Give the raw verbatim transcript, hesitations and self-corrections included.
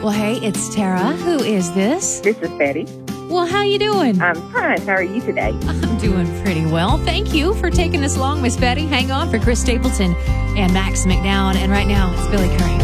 Well, hey, it's Tara. Who is this? This is Betty. Well, how you doing? I'm fine. How are you today? I'm doing pretty well. Thank you for taking this long, Miss Betty. Hang on for Chris Stapleton and Max McDowell. And right now, it's Billy Curry.